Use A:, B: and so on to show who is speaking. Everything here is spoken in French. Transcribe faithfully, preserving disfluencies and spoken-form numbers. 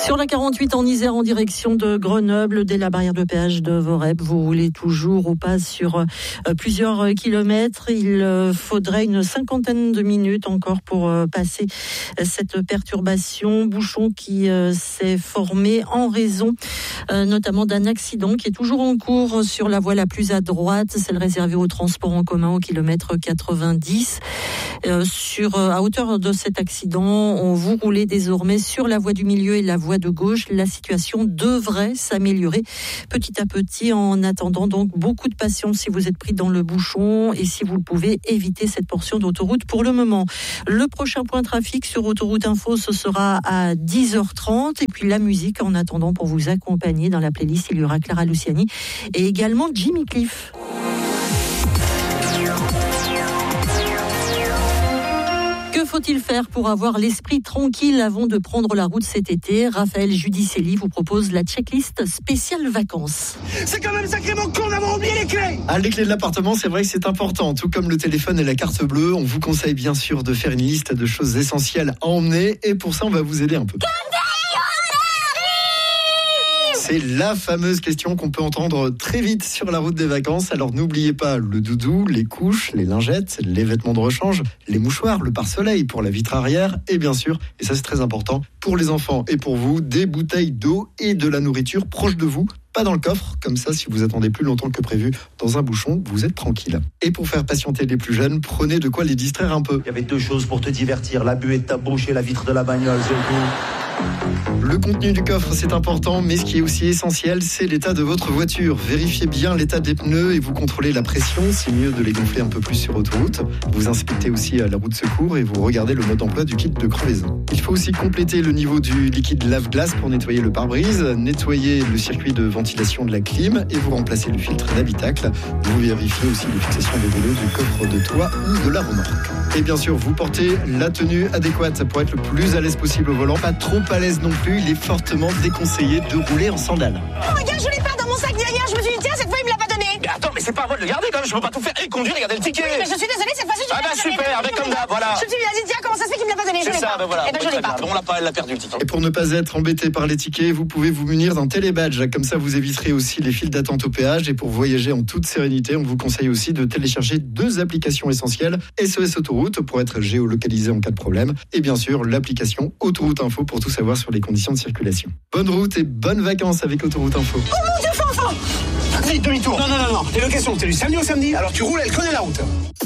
A: Sur la quarante-huit en Isère en direction de Grenoble, dès la barrière de péage de Vorep, vous roulez toujours ou pas sur euh, plusieurs kilomètres. Il euh, faudrait une cinquantaine de minutes encore pour euh, passer euh, cette perturbation. Bouchon qui euh, s'est formé en raison euh, notamment d'un accident qui est toujours en cours sur la voie la plus à droite, celle réservée au transport en commun au kilomètre quatre-vingt-dix. Euh, sur, euh, à hauteur de cet accident, on vous roulez désormais sur la voie du milieu et la voie de gauche. La situation devrait s'améliorer petit à petit. En attendant, donc, beaucoup de patience si vous êtes pris dans le bouchon et si vous le pouvez, éviter cette portion d'autoroute pour le moment. Le prochain point trafic sur Autoroute Info, ce sera à dix heures trente. Et puis la musique, en attendant, pour vous accompagner dans la playlist, il y aura Clara Luciani et également Jimmy Cliff. Que faut-il faire pour avoir l'esprit tranquille avant de prendre la route cet été ? Raphaël Judicelli vous propose la checklist spéciale vacances.
B: C'est quand même sacrément con d'avoir oublié les clés.
C: Ah, les clés de l'appartement, c'est vrai que c'est important. Tout comme le téléphone et la carte bleue, on vous conseille bien sûr de faire une liste de choses essentielles à emmener. Et pour ça, on va vous aider un peu. C'est la fameuse question qu'on peut entendre très vite sur la route des vacances. Alors n'oubliez pas le doudou, les couches, les lingettes, les vêtements de rechange, les mouchoirs, le pare-soleil pour la vitre arrière et bien sûr, et ça c'est très important, pour les enfants et pour vous, des bouteilles d'eau et de la nourriture proches de vous. Pas dans le coffre, comme ça si vous attendez plus longtemps que prévu dans un bouchon, vous êtes tranquille. Et pour faire patienter les plus jeunes, prenez de quoi les distraire un peu.
B: Il y avait deux choses pour te divertir, la buée de ta bouche et la vitre de la bagnole, c'est tout.
C: Le contenu du coffre, c'est important, mais ce qui est aussi essentiel, c'est l'état de votre voiture. Vérifiez bien l'état des pneus et vous contrôlez la pression. C'est mieux de les gonfler un peu plus sur autoroute. Vous inspectez aussi la roue de secours et vous regardez le mode d'emploi du kit de crevaison. Il faut aussi compléter le niveau du liquide lave-glace pour nettoyer le pare-brise, nettoyer le circuit de ventilation de la clim et vous remplacez le filtre d'habitacle. Vous vérifiez aussi les fixations des vélos du coffre de toit ou de la remorque. Et bien sûr, vous portez la tenue adéquate pour être le plus à l'aise possible au volant. Pas trop à l'aise non plus, il est fortement déconseillé de rouler en sandales.
D: Oh regarde, je l'ai pas dans mon sac derrière, je me suis dit tiens, cette fois il me l'a pas donné.
B: Mais attends, mais c'est pas à moi de le garder quand même, je peux pas tout faire et conduire et garder le ticket.
D: Oui, mais je suis désolée, cette fois-ci je
B: Ah bah super, avec comme d'hab, voilà.
D: Je me suis dit tiens, comment ça se fait qu'il me l'a pas donné? Je
B: C'est
D: l'ai
B: ça,
D: pas.
B: ben voilà.
D: Eh ben je l'ai pas.
B: Bon, on l'a pas, elle l'a perdu le ticket.
C: Et pour ne pas être embêté par les tickets, vous pouvez vous munir d'un télébadge. Comme ça, vous éviterez aussi les files d'attente au péage. Et pour voyager en toute sérénité, on vous conseille aussi de télécharger deux applications essentielles. S O S Autoroute pour être géolocalisé en cas de problème. Et bien sûr, l'application Autoroute Info pour tout savoir sur les conditions de circulation. Bonne route et bonnes vacances avec Autoroute Info.
D: Oh mon Dieu, Fanfan!
B: Vite, demi-tour. Non, non, non, non. Les locations, c'est du samedi au samedi, alors tu roules, elle connaît la route.